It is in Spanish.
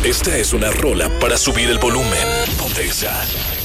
Esta es una rola para subir el volumen. Ponte Exa.